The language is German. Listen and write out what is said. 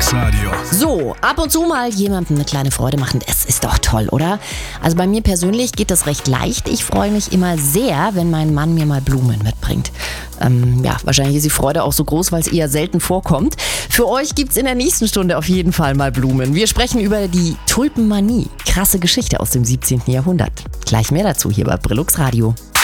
Brillux Radio. So, ab und zu mal jemandem eine kleine Freude machen, das ist doch toll, oder? Also bei mir persönlich geht das recht leicht. Ich freue mich immer sehr, wenn mein Mann mir mal Blumen mitbringt. Wahrscheinlich ist die Freude auch so groß, weil es eher selten vorkommt. Für euch gibt's in der nächsten Stunde auf jeden Fall mal Blumen. Wir sprechen über die Tulpenmanie. Krasse Geschichte aus dem 17. Jahrhundert. Gleich mehr dazu hier bei Brillux Radio.